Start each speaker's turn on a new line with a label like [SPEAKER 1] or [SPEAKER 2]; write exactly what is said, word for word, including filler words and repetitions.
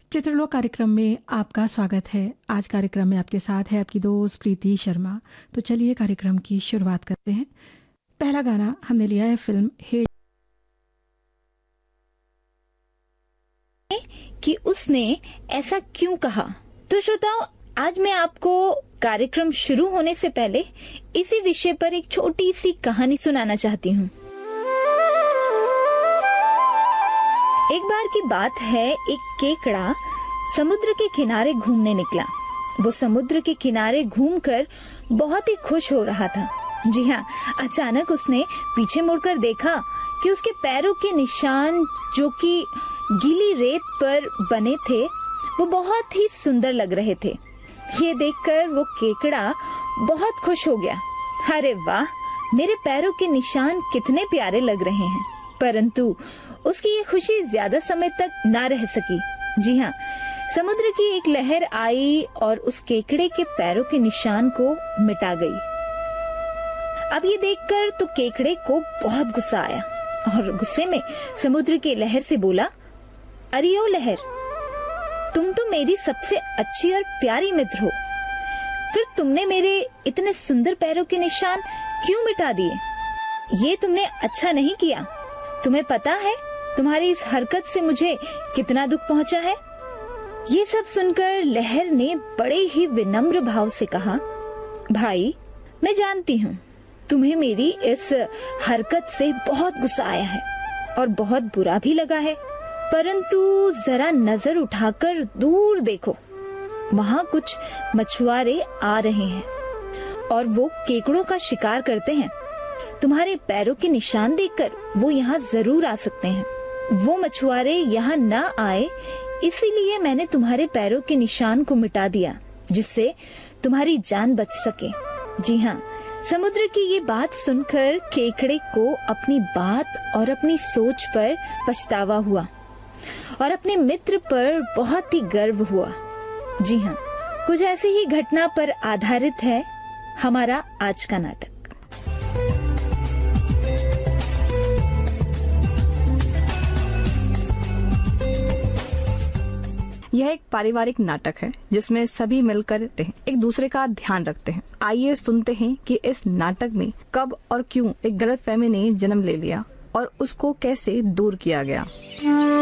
[SPEAKER 1] चित्रलोक कार्यक्रम में आपका स्वागत है। आज कार्यक्रम में आपके साथ है आपकी दोस्त प्रीति शर्मा। तो चलिए कार्यक्रम की शुरुआत करते हैं। पहला गाना हमने लिया है फिल्म हे
[SPEAKER 2] कि उसने ऐसा क्यों कहा। तो श्रोताओं, आज मैं आपको कार्यक्रम शुरू होने से पहले इसी विषय पर एक छोटी सी कहानी सुनाना चाहती हूँ। एक बार की बात है, एक केकड़ा समुद्र के किनारे घूमने निकला। वो समुद्र के किनारे घूमकर बहुत ही खुश हो रहा था। जी हाँ, अचानक उसने पीछे मुड़कर देखा कि उसके पैरों के निशान जो कि गीली रेत पर बने थे, वो बहुत ही सुंदर लग रहे थे। ये देखकर वो केकड़ा बहुत खुश हो गया। अरे वाह, मेरे पैरों के निशान कितने प्यारे लग रहे हैं। परंतु उसकी ये खुशी ज्यादा समय तक ना रह सकी। जी हाँ, समुद्र की एक लहर आई और उस केकड़े के पैरों के निशान को मिटा गई। अब ये देखकर तो केकड़े को बहुत गुस्सा आया और गुस्से में समुद्र की लहर से बोला, अरे ओ लहर, तुम तो मेरी सबसे अच्छी और प्यारी मित्र हो, फिर तुमने मेरे इतने सुंदर पैरों के निशान क्यों मिटा दिए? ये तुमने अच्छा नहीं किया। तुम्हें पता है तुम्हारी इस हरकत से मुझे कितना दुख पहुंचा है? ये सब सुनकर लहर ने बड़े ही विनम्र भाव से कहा, भाई, मैं जानती हूँ तुम्हें मेरी इस हरकत से बहुत गुस्सा आया है और बहुत बुरा भी लगा है, परंतु जरा नजर उठाकर दूर देखो, वहाँ कुछ मछुआरे आ रहे हैं और वो केकड़ों का शिकार करते हैं। तुम्हारे पैरों के निशान देखकर वो यहाँ जरूर आ सकते हैं। वो मछुआरे यहाँ ना आए, इसीलिए मैंने तुम्हारे पैरों के निशान को मिटा दिया, जिससे तुम्हारी जान बच सके। जी हाँ, समुद्र की ये बात सुनकर केकड़े को अपनी बात और अपनी सोच पर पछतावा हुआ और अपने मित्र पर बहुत ही गर्व हुआ। जी हाँ, कुछ ऐसी ही घटना पर आधारित है हमारा आज का नाटक।
[SPEAKER 3] यह एक पारिवारिक नाटक है जिसमें सभी मिलकर रहते हैं, एक दूसरे का ध्यान रखते हैं। आइए सुनते हैं कि इस नाटक में कब और क्यों एक गलतफहमी ने जन्म ले लिया और उसको कैसे दूर किया गया।